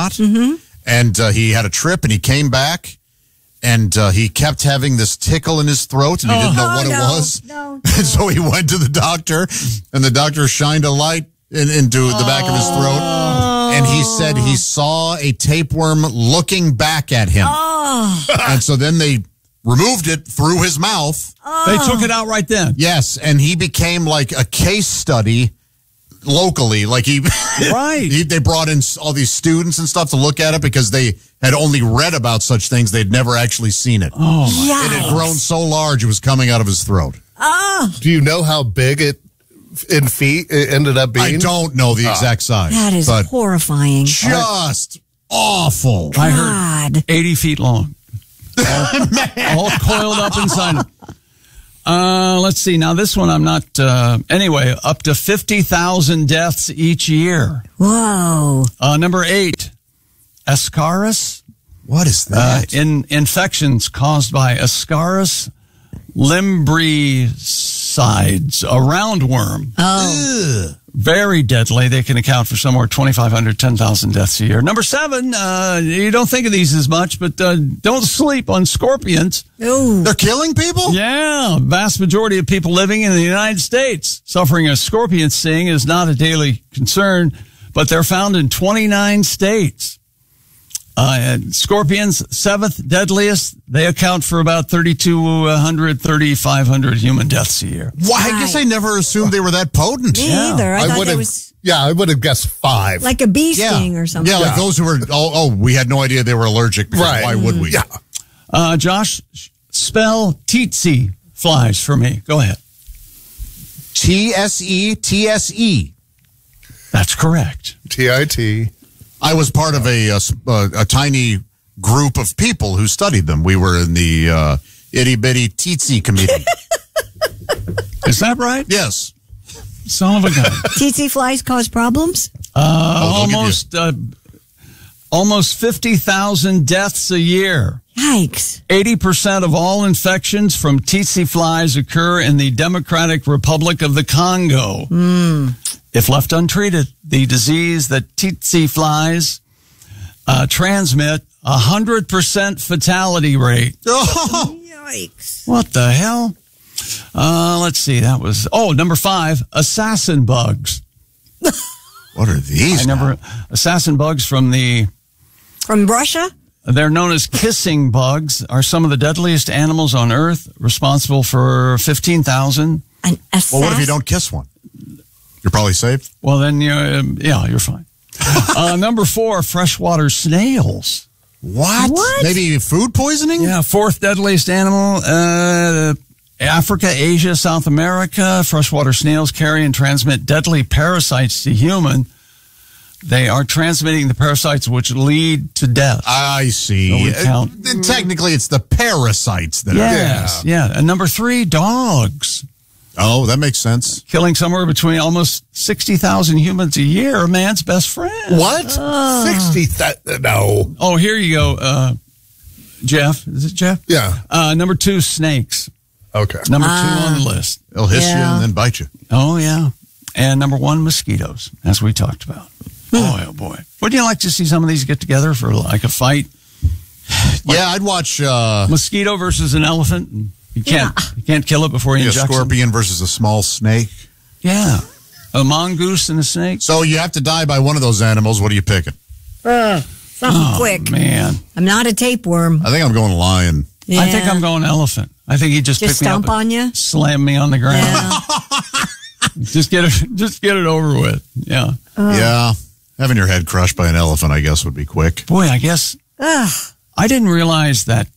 astronaut, and he had a trip, and he came back, and he kept having this tickle in his throat, and he didn't know what it was. No. And so he went to the doctor, and the doctor shined a light into the back of his throat, and he said he saw a tapeworm looking back at him. And so then they removed it through his mouth. They took it out right then. Yes, and he became like a case study locally. Like they brought in all these students and stuff to look at it because they had only read about such things. They'd never actually seen it. Oh, my. It had grown so large it was coming out of his throat. Do you know how big it in feet it ended up being? I don't know the exact size. That is horrifying. Just awful. I heard 80 feet long. All coiled up inside him. Let's see. Now, this one I'm not... anyway, up to 50,000 deaths each year. Whoa. Number 8, Ascaris. What is that? Infections caused by Ascaris limbricides, a roundworm. Oh. Very deadly. They can account for somewhere 2,500, 10,000 deaths a year. Number 7, you don't think of these as much, but don't sleep on scorpions. Ooh. They're killing people? Yeah. Vast majority of people living in the United States suffering a scorpion sting is not a daily concern, but they're found in 29 states. Scorpions, 7th deadliest. They account for about 3,200, 3,500 human deaths a year. Why? I guess I never assumed they were that potent. Me either. I thought it was... Yeah, I would have guessed 5. Like a bee sting or something. Yeah, like those who were... we had no idea they were allergic. Because why would we? Yeah. Josh, spell tsetse flies for me. Go ahead. T-S-E-T-S-E. That's correct. T-I-T. I was part of a tiny group of people who studied them. We were in the itty-bitty tsetse committee. Is that right? Yes. Son of a gun. Tsetse flies cause problems? Almost 50,000 deaths a year. Yikes. 80% of all infections from tsetse flies occur in the Democratic Republic of the Congo. If left untreated, the disease that tsetse flies transmit, 100% fatality rate. Yikes. What the hell? Let's see. That was, number 5, assassin bugs. What are these? Assassin bugs from Russia? They're known as kissing bugs, are some of the deadliest animals on Earth, responsible for 15,000. Well, what if you don't kiss one? You're probably safe? Well, then, you're fine. Number 4, freshwater snails. What? Maybe food poisoning? Yeah, 4th deadliest animal. Africa, Asia, South America. Freshwater snails carry and transmit deadly parasites to human. They are transmitting the parasites which lead to death. I see. So technically, it's the parasites that are. Yeah. And number 3, dogs. Oh, that makes sense. Killing somewhere between almost 60,000 humans a year, man's best friend. What? 60,000? No. Oh, here you go, Jeff. Is it Jeff? Yeah. Number 2, snakes. Okay. Number 2 on the list. They'll hiss you and then bite you. Oh, yeah. And number 1, mosquitoes, as we talked about. Boy, oh boy. Would you like to see some of these get together for like a fight? Yeah, I'd watch... mosquito versus an elephant. You can't kill it before you inject a scorpion versus a small snake. Yeah. A mongoose and a snake. So you have to die by one of those animals. What are you picking? Something quick. Man. I'm not a tapeworm. I think I'm going lion. Yeah. I think I'm going elephant. I think he just picked me up stomp on you? Slam me on the ground. Yeah. Just get it over with. Yeah. Yeah. Having your head crushed by an elephant, I guess, would be quick. Boy, I guess I didn't realize that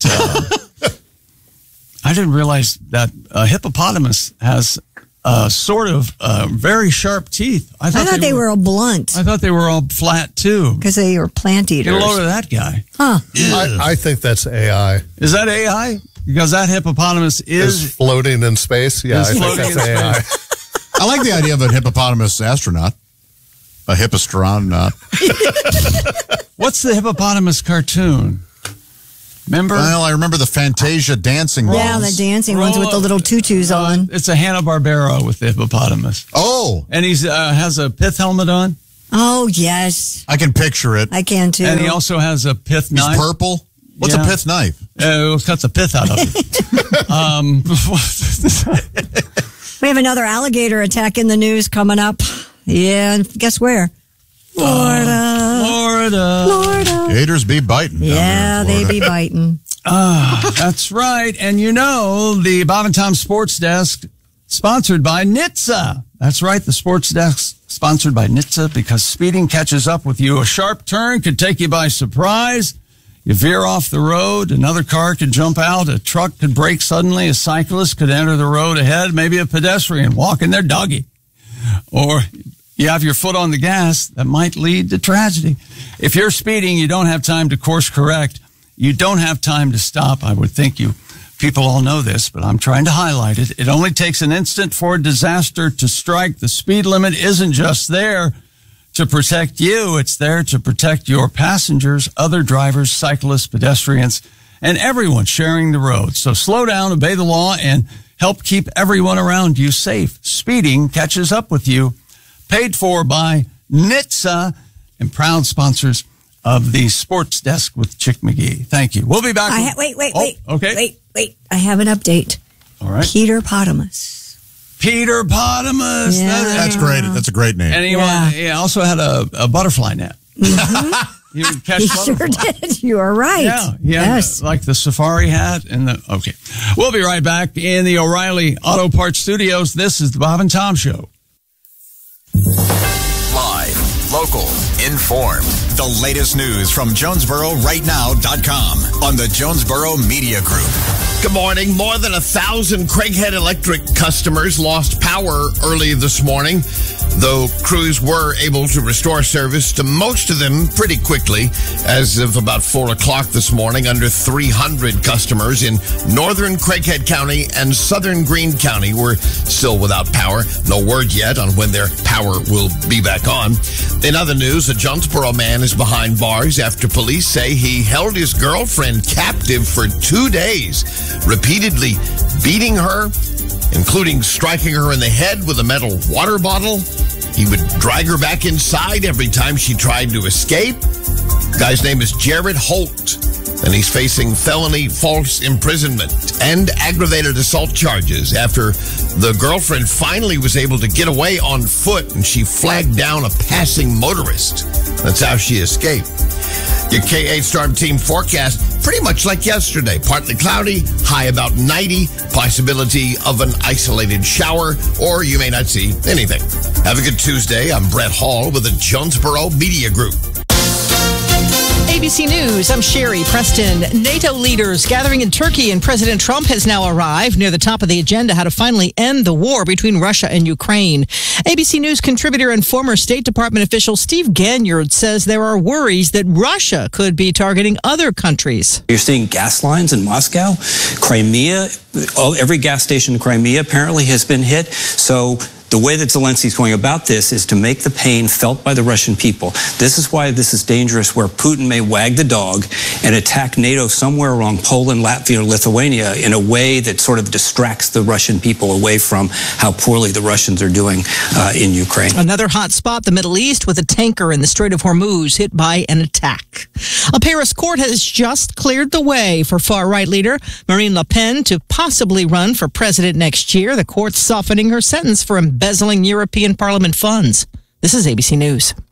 a hippopotamus has sort of very sharp teeth. I thought they were all blunt. I thought they were all flat too. Because they were plant eaters. Get a load of that guy. Huh. I think that's AI. Is that AI? Because that hippopotamus is floating in space. Yeah, I think that's AI. I like the idea of a hippopotamus astronaut. A hippastronaut. What's the hippopotamus cartoon? Remember? Well, I remember the Fantasia dancing ones. Yeah, the dancing ones with the little tutus on. It's a Hanna-Barbera with the hippopotamus. Oh. And he's has a pith helmet on. Oh, yes. I can picture it. I can too. And he also has a pith He's knife. purple. What's Yeah. a pith knife? It cuts the pith out of it. We have another alligator attack in the news coming up. Yeah, and guess where? Florida. Florida. Gators be biting. down Yeah, there in they be Florida. biting. That's right. And you know, the Bob and Tom Sports Desk, sponsored by NHTSA. That's right, the Sports Desk sponsored by NHTSA, because speeding catches up with you. A sharp turn could take you by surprise. You veer off the road, another car could jump out, a truck could brake suddenly, a cyclist could enter the road ahead, maybe a pedestrian walking their doggy. Or you have your foot on the gas, that might lead to tragedy. If you're speeding, you don't have time to course correct. You don't have time to stop. I would think people all know this, but I'm trying to highlight it. It only takes an instant for a disaster to strike. The speed limit isn't just there to protect you. It's there to protect your passengers, other drivers, cyclists, pedestrians, and everyone sharing the road. So slow down, obey the law, and help keep everyone around you safe. Speeding catches up with you. Paid for by NHTSA and proud sponsors of the Sports Desk with Chick McGee. Thank you. We'll be back. Wait. Okay. Wait. I have an update. All right. Peter Potamus. Peter Potamus. Yeah. That's great. That's a great name. And he also had a butterfly net. He would catch He sure butterflies. did. You are right. Yeah. Yes. Like the safari hat and okay. We'll be right back in the O'Reilly Auto Parts Studios. This is the Bob and Tom Show. Live, local, informed. The latest news from JonesboroRightNow.com on the Jonesboro Media Group. Good morning. More than 1,000 Craighead Electric customers lost power early this morning, though crews were able to restore service to most of them pretty quickly. As of about 4 o'clock this morning, under 300 customers in northern Craighead County and southern Greene County were still without power. No word yet on when their power will be back on. In other news, a Jonesboro man is behind bars after police say he held his girlfriend captive for 2 days, repeatedly beating her, including striking her in the head with a metal water bottle. He would drag her back inside every time she tried to escape. The guy's name is Jared Holt, and he's facing felony false imprisonment and aggravated assault charges after the girlfriend finally was able to get away on foot and she flagged down a passing motorist. That's how she escaped. Your K8 Storm Team forecast, pretty much like yesterday. Partly cloudy, high about 90, possibility of an isolated shower, or you may not see anything. Have a good Tuesday. I'm Brett Hall with the Jonesboro Media Group. ABC News, I'm Sherry Preston. NATO leaders gathering in Turkey, and President Trump has now arrived. Near the top of the agenda, how to finally end the war between Russia and Ukraine. ABC News contributor and former State Department official Steve Ganyard says there are worries that Russia could be targeting other countries. You're seeing gas lines in Moscow, Crimea. Every gas station in Crimea apparently has been hit. So the way that Zelensky's going about this is to make the pain felt by the Russian people. This is why this is dangerous, where Putin may wag the dog and attack NATO somewhere along Poland, Latvia, or Lithuania in a way that sort of distracts the Russian people away from how poorly the Russians are doing in Ukraine. Another hot spot, the Middle East, with a tanker in the Strait of Hormuz hit by an attack. A Paris court has just cleared the way for far-right leader Marine Le Pen to possibly run for president next year. The court's softening her sentence for embezzling European Parliament funds. This is ABC News.